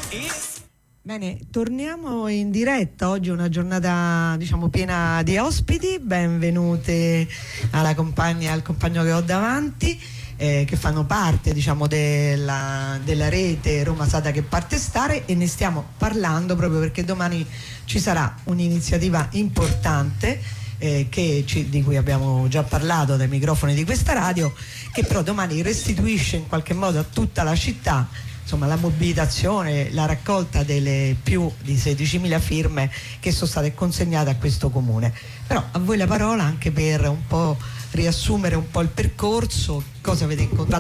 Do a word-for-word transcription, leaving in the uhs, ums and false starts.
Bene, torniamo in diretta. Oggi è una giornata, diciamo, piena di ospiti. Benvenute alla compagna, al compagno che ho davanti, eh, che fanno parte, diciamo, della, della rete Roma Sada che parte stare, e ne stiamo parlando proprio perché domani ci sarà un'iniziativa importante eh, che ci, di cui abbiamo già parlato dai microfoni di questa radio, che però domani restituisce in qualche modo a tutta la città, insomma, la mobilitazione, la raccolta delle più di sedicimila firme che sono state consegnate a questo comune. Però a voi la parola anche per un po' riassumere un po' il percorso, cosa avete incontrato